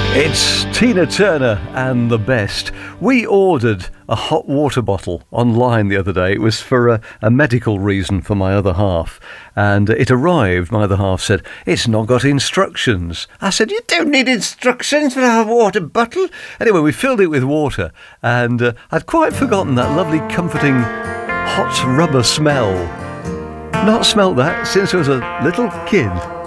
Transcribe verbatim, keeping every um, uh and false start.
It's Tina Turner and the best. We ordered a hot water bottle online the other day. It was for a, a medical reason for my other half. And it arrived, my other half said, it's not got instructions. I said, you don't need instructions for a water bottle. Anyway, we filled it with water. And uh, I'd quite forgotten that lovely, comforting, hot rubber smell. Not smelt that since I was a little kid.